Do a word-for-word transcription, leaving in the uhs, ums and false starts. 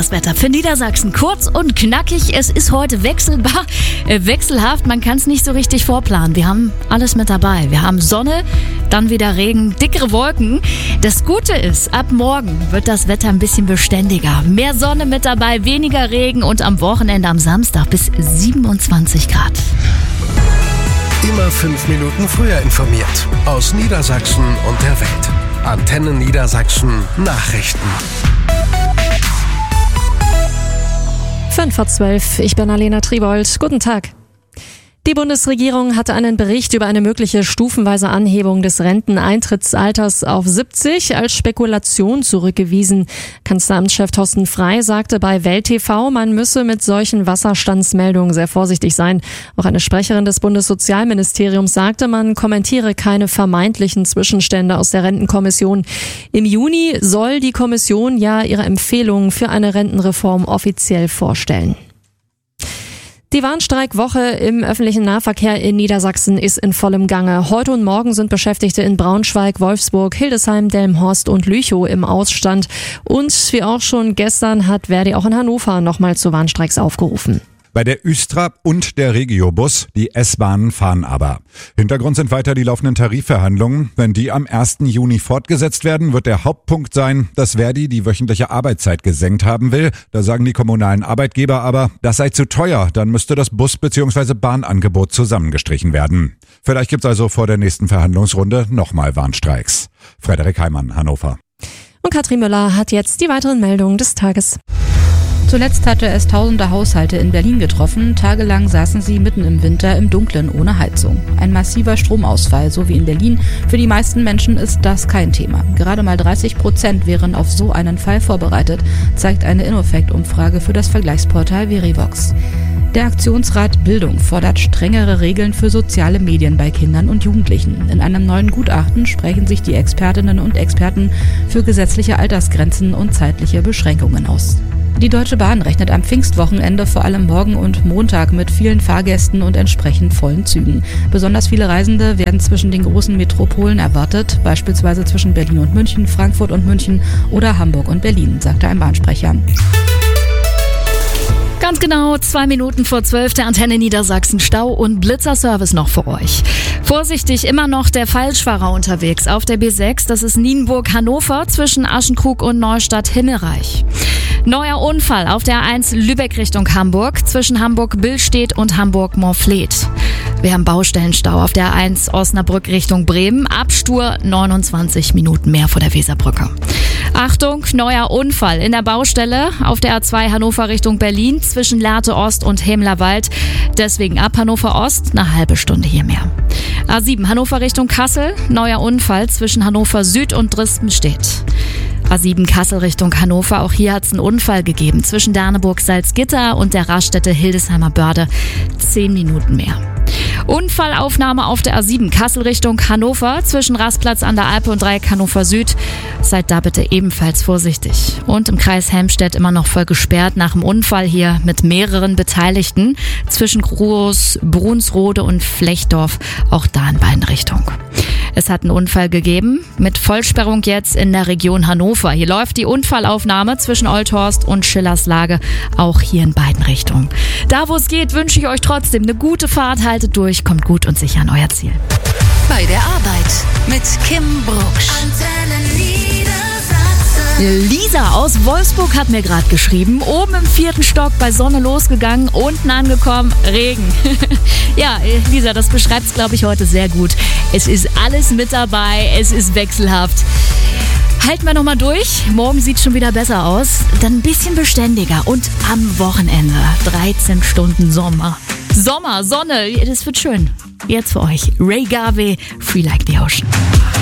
das Wetter für Niedersachsen. Kurz und knackig, es ist heute wechselbar, äh, wechselhaft, man kann es nicht so richtig vorplanen. Wir haben alles mit dabei. Wir haben Sonne, dann wieder Regen, dickere Wolken. Das Gute ist, ab morgen wird das Wetter ein bisschen beständiger. Mehr Sonne mit dabei, weniger Regen und am Wochenende am Samstag bis siebenundzwanzig Grad. Immer fünf Minuten früher informiert. Aus Niedersachsen und der Welt. Antenne Niedersachsen Nachrichten. Fünf vor zwölf, ich bin Alena Tribold. Guten Tag. Die Bundesregierung hatte einen Bericht über eine mögliche stufenweise Anhebung des Renteneintrittsalters auf siebzig als Spekulation zurückgewiesen. Kanzleramtschef Thorsten Frey sagte bei Welt T V, man müsse mit solchen Wasserstandsmeldungen sehr vorsichtig sein. Auch eine Sprecherin des Bundessozialministeriums sagte, man kommentiere keine vermeintlichen Zwischenstände aus der Rentenkommission. Im Juni soll die Kommission ja ihre Empfehlungen für eine Rentenreform offiziell vorstellen. Die Warnstreikwoche im öffentlichen Nahverkehr in Niedersachsen ist in vollem Gange. Heute und morgen sind Beschäftigte in Braunschweig, Wolfsburg, Hildesheim, Delmenhorst und Lüchow im Ausstand. Und wie auch schon gestern hat Verdi auch in Hannover nochmal zu Warnstreiks aufgerufen. Bei der Östra und der Regiobus, die S-Bahnen fahren aber. Hintergrund sind weiter die laufenden Tarifverhandlungen. Wenn die am ersten Juni fortgesetzt werden, wird der Hauptpunkt sein, dass Verdi die wöchentliche Arbeitszeit gesenkt haben will. Da sagen die kommunalen Arbeitgeber aber, das sei zu teuer, dann müsste das Bus- bzw. Bahnangebot zusammengestrichen werden. Vielleicht gibt's also vor der nächsten Verhandlungsrunde nochmal Warnstreiks. Frederik Heimann, Hannover. Und Katrin Müller hat jetzt die weiteren Meldungen des Tages. Zuletzt hatte es tausende Haushalte in Berlin getroffen. Tagelang saßen sie mitten im Winter im Dunkeln ohne Heizung. Ein massiver Stromausfall, so wie in Berlin. Für die meisten Menschen ist das kein Thema. Gerade mal dreißig Prozent wären auf so einen Fall vorbereitet, zeigt eine Innofect-Umfrage für das Vergleichsportal Verivox. Der Aktionsrat Bildung fordert strengere Regeln für soziale Medien bei Kindern und Jugendlichen. In einem neuen Gutachten sprechen sich die Expertinnen und Experten für gesetzliche Altersgrenzen und zeitliche Beschränkungen aus. Die Deutsche Bahn rechnet am Pfingstwochenende vor allem morgen und Montag mit vielen Fahrgästen und entsprechend vollen Zügen. Besonders viele Reisende werden zwischen den großen Metropolen erwartet, beispielsweise zwischen Berlin und München, Frankfurt und München oder Hamburg und Berlin, sagte ein Bahnsprecher. Ganz genau, zwei Minuten vor zwölf der Antenne Niedersachsen Stau- und Blitzerservice noch für euch. Vorsichtig, immer noch der Falschfahrer unterwegs auf der B sechs, das ist Nienburg-Hannover zwischen Aschenkrug und Neustadt-Himmelreich. Neuer Unfall auf der A eins Lübeck Richtung Hamburg zwischen Hamburg-Billstedt und Hamburg-Morfleet. Wir haben Baustellenstau auf der A eins Osnabrück Richtung Bremen, Abstur neunundzwanzig Minuten mehr vor der Weserbrücke. Achtung, neuer Unfall in der Baustelle auf der A zwei Hannover Richtung Berlin zwischen Lehrte Ost und Hemlerwald. Deswegen ab Hannover Ost eine halbe Stunde hier mehr. A sieben Hannover Richtung Kassel, neuer Unfall zwischen Hannover Süd und Drispenstedt. A sieben Kassel Richtung Hannover, auch hier hat es einen Unfall gegeben zwischen Derneburg-Salzgitter und der Raststätte Hildesheimer Börde. Zehn Minuten mehr. Unfallaufnahme auf der A sieben Kassel Richtung Hannover zwischen Rastplatz an der Alpe und Dreieck Hannover Süd. Seid da bitte ebenfalls vorsichtig. Und im Kreis Helmstedt immer noch voll gesperrt nach dem Unfall hier mit mehreren Beteiligten zwischen Groß, Brunsrode und Flechdorf, auch da in beiden Richtungen. Es hat einen Unfall gegeben mit Vollsperrung jetzt in der Region Hannover. Hier läuft die Unfallaufnahme zwischen Olthorst und Schillerslage, auch hier in beiden Richtungen. Da, wo es geht, wünsche ich euch trotzdem eine gute Fahrt. Haltet durch, kommt gut und sicher an euer Ziel. Bei der Arbeit mit Kim Brucksch. Lisa aus Wolfsburg hat mir gerade geschrieben, oben im vierten Stock bei Sonne losgegangen, unten angekommen, Regen. Ja, Lisa, das beschreibt es, glaube ich, heute sehr gut. Es ist alles mit dabei, es ist wechselhaft. Halten wir nochmal durch. Morgen sieht es schon wieder besser aus. Dann ein bisschen beständiger und am Wochenende dreizehn Stunden Sommer. Sommer, Sonne, das wird schön. Jetzt für euch Ray Garvey, Free Like the Ocean.